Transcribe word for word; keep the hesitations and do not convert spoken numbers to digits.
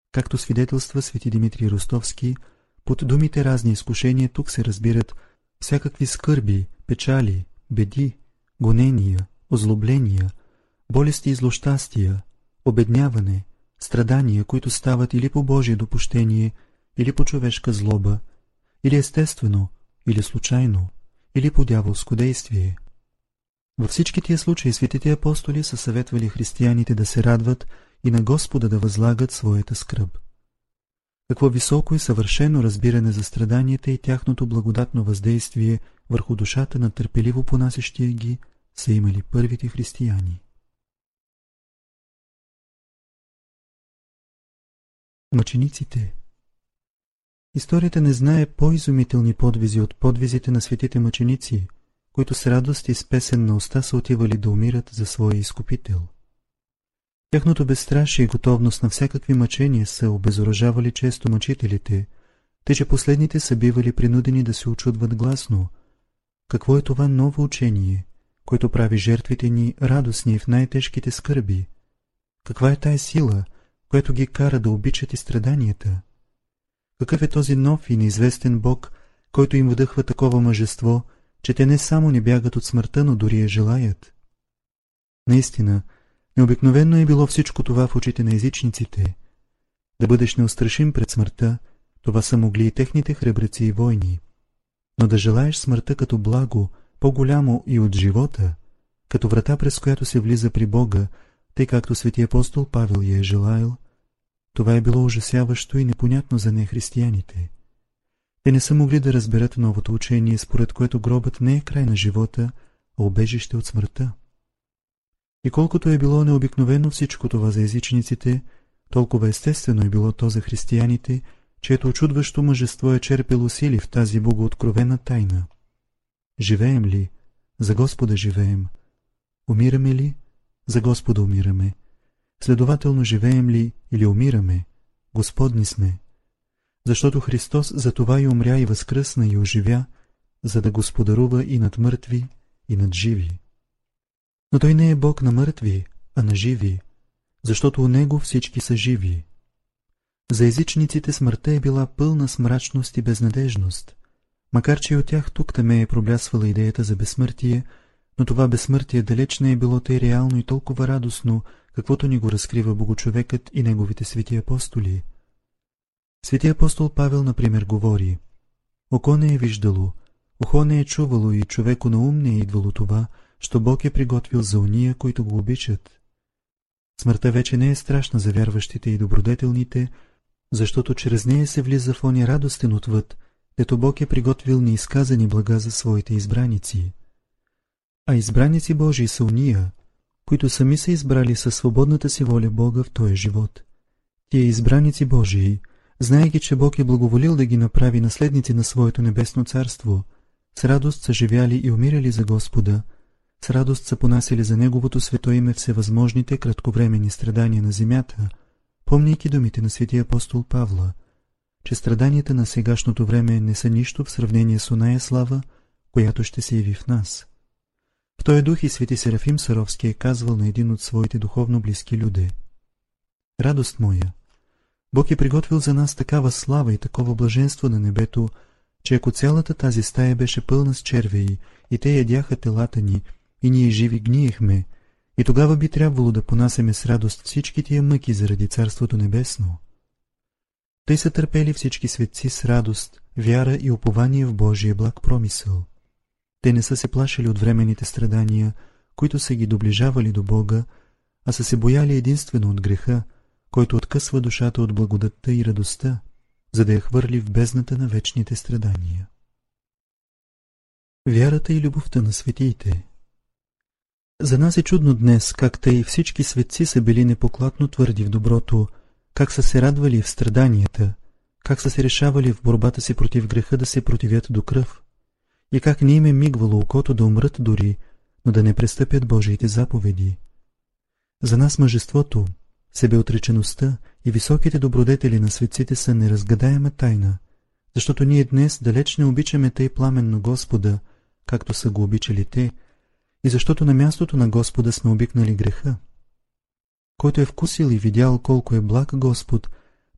Както свидетелства свети Димитрий Ростовски, под думите разни изкушения тук се разбират всякакви скърби, печали, беди, гонения, озлобления, болести и злощастия, обедняване, страдания, които стават или по Божие допущение, или по човешка злоба, или естествено, или случайно, или по дяволско действие. Във всички тия случаи светите апостоли са съветвали християните да се радват и на Господа да възлагат своята скръб. Какво високо и съвършено разбиране за страданията и тяхното благодатно въздействие върху душата на търпеливо понасящия ги са имали първите християни. Мъчениците. Историята не знае по-изумителни подвизи от подвизите на светите мъченици, които с радост и с песен на уста са отивали да умират за своя изкупител. Тяхното безстрашие и готовност на всякакви мъчения са обезоръжавали често мъчителите, тъй че последните са бивали принудени да се очудват гласно. Какво е това ново учение, което прави жертвите ни радостни в най-тежките скърби? Каква е тая сила, която ги кара да обичат и страданията? Какъв е този нов и неизвестен Бог, който им вдъхва такова мъжество, че те не само не бягат от смъртта, но дори я желаят? Наистина, необикновено е било всичко това в очите на езичниците. Да бъдеш неустрашим пред смъртта, това са могли и техните храбреци и войни. Но да желаеш смъртта като благо, по-голямо и от живота, като врата, през която се влиза при Бога, тъй както свети апостол Павел я е желаял, това е било ужасяващо и непонятно за нехристияните. Те не са могли да разберат новото учение, според което гробът не е край на живота, а убежище от смъртта. И колкото е било необикновено всичко това за езичниците, толкова естествено е било то за християните, чието очудващо мъжество е черпело сили в тази богооткровена тайна. Живеем ли? За Господа живеем. Умираме ли? За Господа умираме. Следователно, живеем ли или умираме? Господни сме. Защото Христос за това и умря и възкръсна и оживя, за да господарува и над мъртви, и над живи. Но Той не е Бог на мъртви, а на живи, защото у Него всички са живи. За езичниците смъртта е била пълна с мрачност и безнадежност, макар че и от тях тук-таме е проблясвала идеята за безсмъртие, но това безсмъртие далеч не е било тъй реално и толкова радостно, каквото ни го разкрива Богочовекът и неговите свети апостоли. Свети апостол Павел, например, говори: око не е виждало, ухо не е чувало и човеко на ум не е идвало това, що Бог е приготвил за уния, които го обичат. Смъртта вече не е страшна за вярващите и добродетелните, защото чрез нея се влиза в оня радостен отвъд, дето Бог е приготвил неизказани блага за своите избраници. А избраници Божии са уния, които сами са избрали със свободната си воля Бога в този живот. Тия избраници Божии, знаейки, че Бог е благоволил да ги направи наследници на своето небесно царство, с радост са живяли и умирали за Господа, с радост са понасяли за Неговото свето име всевъзможните кратковременни страдания на земята, помняйки думите на светия апостол Павла, че страданията на сегашното време не са нищо в сравнение с оная слава, която ще се яви в нас. В този дух и свети Серафим Саровски е казвал на един от своите духовно близки люди: радост моя, Бог е приготвил за нас такава слава и такова блаженство на небето, че ако цялата тази стая беше пълна с червеи и те ядяха телата ни, и ние живи гниехме, и тогава би трябвало да понасеме с радост всички тия мъки заради Царството Небесно. Тъй са търпели всички светци с радост, вяра и упование в Божия благ промисъл. Те не са се плашили от временните страдания, които са ги доближавали до Бога, а са се бояли единствено от греха, който откъсва душата от благодатта и радостта, за да я хвърли в бездната на вечните страдания. Вярата и любовта на светиите. За нас е чудно днес, как тъй всички светци са били непоклатно твърди в доброто, как са се радвали в страданията, как са се решавали в борбата си против греха да се противят до кръв, и как не им е мигвало окото да умрат дори, но да не престъпят Божиите заповеди. За нас мъжеството, себеотречеността и високите добродетели на светците са неразгадаема тайна, защото ние днес далеч не обичаме тъй пламенно Господа, както са го обичали те, и защото на мястото на Господа сме обикнали греха. Който е вкусил и видял колко е благ Господ,